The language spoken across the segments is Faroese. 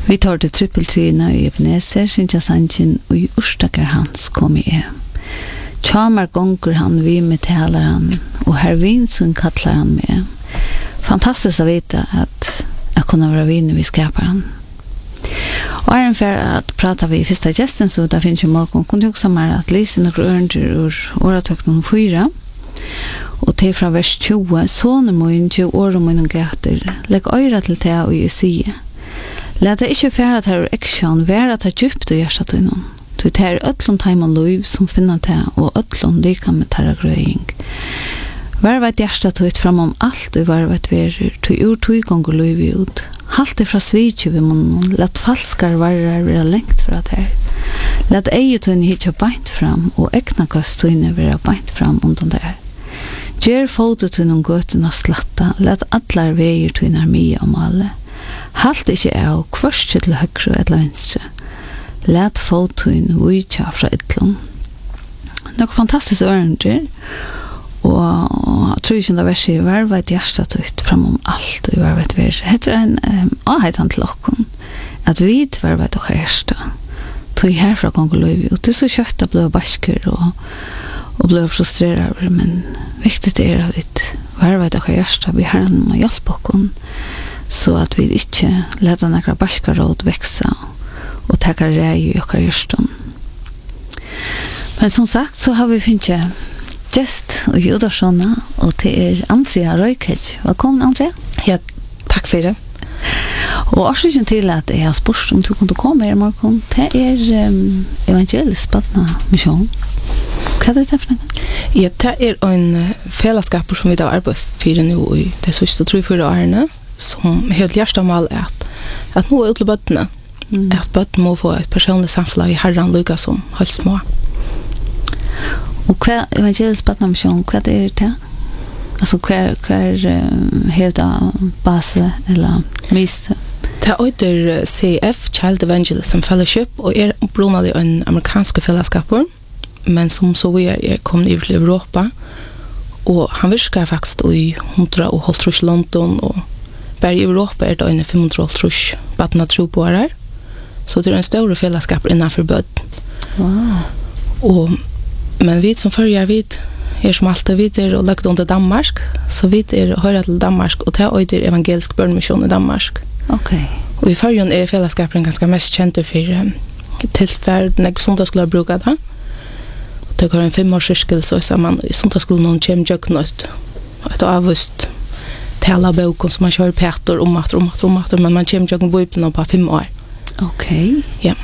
Vi tar det trippeltrina i Ebenezer, Sintja Sanchen, og i Urstakar hans kom jeg. Tjamar gonger han vi med talar han, og herr Vinsun kattlar han med. Fantastiskt att veta att jag kunde vara vinner vi skapar han. Och är för att prata vi första gästen så där finns ju morgon kunde också mer att läsa några örnder ur åratöknen 4. Och till från vers 20 soner mun 20 år om en gator. Lägg öra till det och ju se. Låt det inte färra att här action vara att djupt och hjärtat till någon. Du tar öllon time och liv som finner det och öllon lika med tarragröing. Varvet hjärtat ut framom allt i varvet verer, tog ur tog liv ut. Halt ifra svitju vid munnen, lät falskar varrar vara längt för att här. Lät egetun hitja beint fram och äkna kastun vara beint fram undan där. Ger fotetun om götuna slatta, lät allar vejer tunar mia om alle. Halt ikkje av kvörst til högre eller venstre. Lät fotun vitja fra ytlun. Några fantastiska örnder. Og jeg tror ikke det verset i varvet hjertet ut framom alt i varvet verset. Heter en avheitan til okken at vi varvet og hjertet tog herfra gong løy ut. Det er så kjøtt at ble basker og ble frustreret, men viktig er at vi varvet og hjertet vi har en hjelp okken så at vi ikke leder nekra baskerråd veksa og takker rei i okker hjertet. Men som sagt så har vi finnet Just och Judarsona och till Andrea Röjkec. Välkommen Andrea. Ja, tack för det. Och orsaken till att jag har spurt om du kunde komma i morgon, det är evangelisk badna mission. Vad är det för något? Ja, det är en fällskap som vi har arbetat för nu i det sista 3-4 åren som helt hjärtamål är att nå ut till bötterna. Att bötterna må få ett personligt samflag i Herran Lukas som helt små. Och vad evangelisk badnamission, vad är det? Alltså kvar hevda base eller miste? Det heter CF, Child Evangelism Fellowship, och är brunad i en amerikansk fällskapor, men som så vi är kommit ut till Europa, och han viskar faktiskt i 100 London, och bara i Europa är det en 500 badna troboarar, så det är en större fällskap innanför böd. Wow. Och men vi som följer vid som alltid vid och lagt under Danmark, så vi höra till Danmark och ta öder evangelisk bönmission i Danmark. Okej. Och i förrjun är fällskapen ganska mest känd för tillfärd när söndagsskolan brukar det. Det går en 5-årscykel så är man i söndagsskolan någon kem jöknöst. Ett avvist tala boken som man kör Peter om att men man kem jökn bibeln på 5 år. Okej. Ja.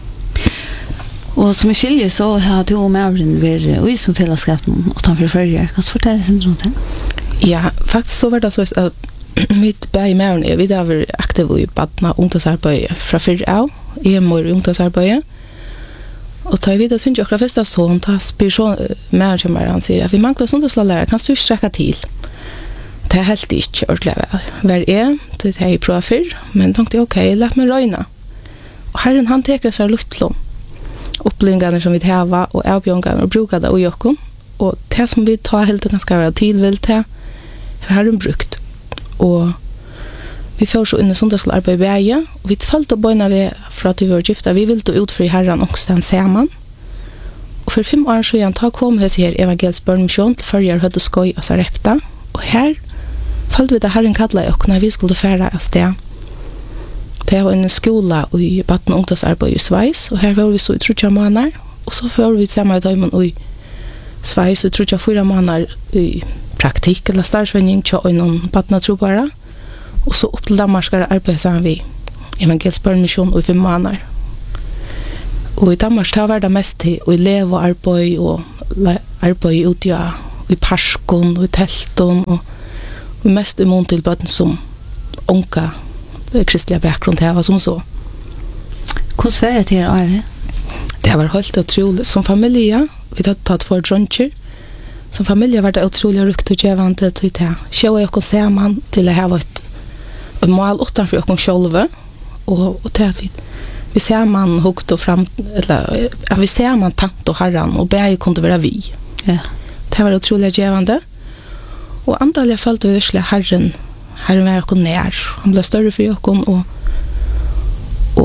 Och som skiljer så har du och Mavrin varit i som fällskapen och tar för förrjär. Kan du fortälla lite om det? Ja, faktiskt så var det så att mitt bäg Mavrin vi har varit aktiva i badna ungdomsarbete från förr av. I mor ungdomsarbete. Och tar vi det finns ju också första sån ta spiritual Mavrin han säger att vi manglar söndagsskollärare kan du sträcka till. Det är helt inte ordentligt väl. Vad är det här i profil men tänkte okej, låt mig röjna. Och Herren han tar sig luttlom. Upplevelser som vi har och avbjörningar och brukar det och jocken och det som vi tar helt ganska vara tillvill till har de brukt och vi får så under söndagsarbete i vägen och vi följt och böjna vi för att vi var gifta vi vill då utfri Herren och stanna samman och för 5 år sedan ta kom här ser evangelisk bönmission till förjar hade skoj och så repta och här följt vi det Herren kallade och när vi skulle färda oss där. Det var en skola i Batten ungdomsarbete i Schweiz och här var vi så i 3 månader och så får vi samma dag i Schweiz i 3-4 månader i praktik eller startsvändning till en Batten trobara och så upp till Danmark ska arbeta sammen vi evangelisk bönmission i 5 månader. Och i Danmark tar vi det mest till och leva arbete och arbete ute i parskon och i telton och mest i mån till bötten som onka kristliga bakgrund här var som så. Hur svär det till er? Det var helt otroligt. Som familj, vi hade tagit 2 droncher. Som familj var det otroligt rukt och givande till det. Själva jag och samman till det här var ett mål utanför jag själva. Och det att vi ser man hukt och fram eller vi ser man tant och Herran och bäge kunde vara vi. Ja. Det var otroligt givande. Och antagligen följde vi verkligen Herren var också nær. Han blev större för Jokon och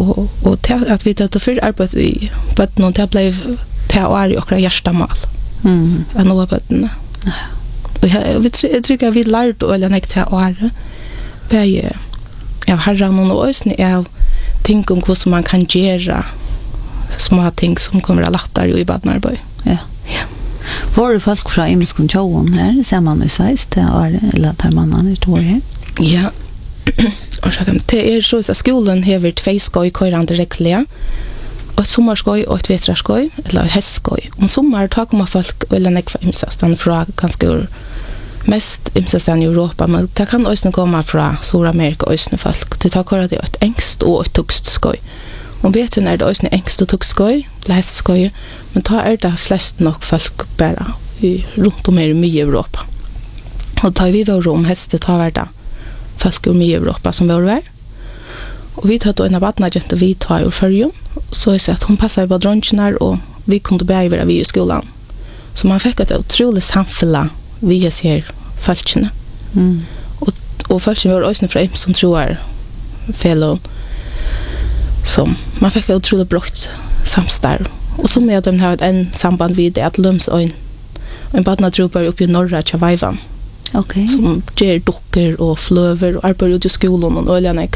och till att vi tar för arbete vi bötten och det blev till år och hjärtamal. Jag når bötten. Och vi tycker vi lärde eller näkt till år. Vi jag har någon ösn är tänk om hur man kan göra små ting som kommer att lättare i badnarboj. Ja. Var det folk från Imskon Tjoen här? Ser man i Schweiz till år eller tar man an ut år här? Ja. Och det är så att skolan har 2 skoj körande regliga. Och sommarskoj och ett vetrarskoj eller hästskoj. Om sommar tar kommer folk eller näck för imsastan från ganska mest imsastan i Europa, men det kan också komma från Sydamerika och östne folk. Det tar köra det ett ängst och ett tugstskoj. Och vet du när det är ängst och tugstskoj, hästskoj, men tar är det flest nog folk bara runt om i Europa. Och tar vi vår om hästet tar vi det folk i Europa som var där. Och vi tar då en av badnagent och vi tar ur följen. Så jag säger att hon passar på droncherna och vi kunde börja vid i skolan. Så man fick ett otroligt samfälla vi ser fölkene. Och fölkene var också från som tror fellow. Så man fick ett otroligt brott samstarv. Och så med dem har en samband vid det att Lumsöjn en badnadrobar uppe i norra Tjavajvan. Okay. Som ger dockor och flöver och arbetar ut i skolan och öljanäck.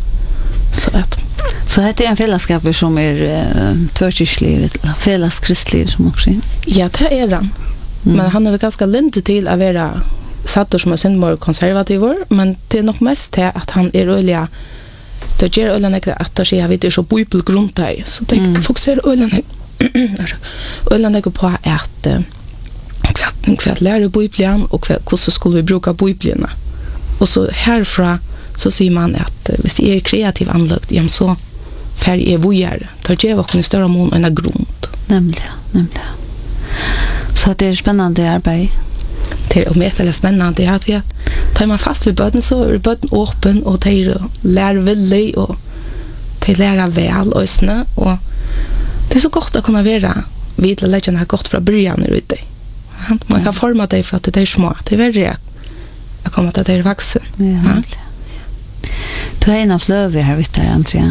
Så det är en fällskap som är tvärkyrklig, fällskristlig som också. Ja, det är han. Men han är väl ganska lindrig till att vara satt som är sin mer konservativ, men det är nog mest det att han är ölja. Det ger öljanäck att det sker vid det så bibelgrundag. Så det fokuserar öljanäck på att kvart lära Bibeln och hur skulle vi bruka Bibeln. Och så härifrån så säger man att hvis det är kreativ anlagt, så färg är vågar. Tar det också en större mån än en grund. Nämligen. Så det är spännande arbete. Det är mest spännande att vi tar man fast vid böden så är böden öppen och de lär väldigt och de lär väl och snö. Och det är så gott att kunna vara vid att lägga gott från början ute. Man kan forma det för att det är små. Det är väldigt att komma till att det är vuxen. Ja. Du är en av flöver här vid där, Andrea.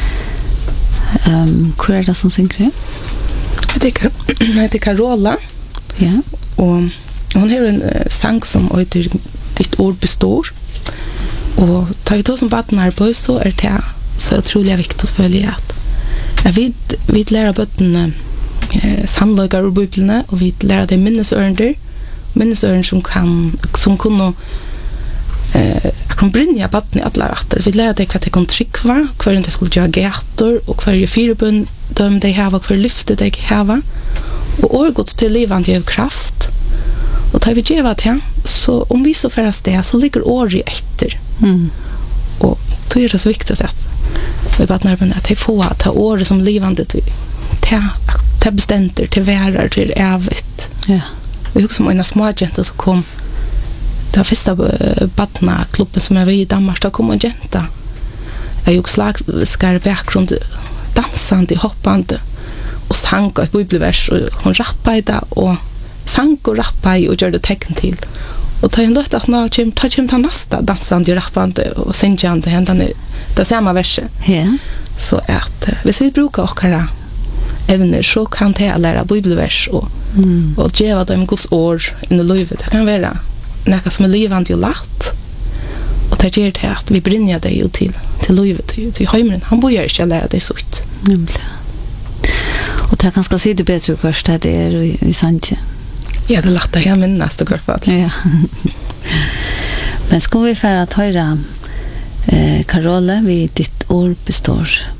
Hur är det som synger? Jag heter Carola. Ja. Och hon har en sång som heter Ditt ord består. Och tar vi då som vattnar på så är det så otroligt viktigt att följa att vi lär bötten sannlögar ur Bibeln och vi lär det minnesörnder som kunde jag kan brinja vatten i alla rätter. Vi lärde vad det kan tryckva, hur det skulle göra gator och hur fyrbund de har och hur lyftet de har. Och årgods till livande ger kraft. Och tar vi geva det så om vi så färdas det så ligger år i efter. Och då är det så viktigt att vi bara att det får att ta år som livande till bestämter, till värar, till evigt. Ja. Och också som en småagenter som kom den första badna-klubben som jag var i Danmark, då kom en jenta. Jag gjorde slagskar bakgrund, dansande, hoppande och sang ett bibelvers och hon rappade och sang och rappade och gjorde tecken till. Och tar jag ändå att när jag kommer till nästa dansande, rappande och syngjande hända det samma verset. Ja. Så att hvis vi brukar åkara evner så kan det lära bibelvers och ge dem Guds ord in i livet. Det kan vara något som är livande och lätt. Och det ger det att vi brinner det ju till livet, till hemmen. Han börjar inte lära det så ut. Och det kanske se det bättre först det är i Sanje. Ja, det lättar jag minnas det går fall. Ja. Men ska vi för att höra Carola vid ditt ord består.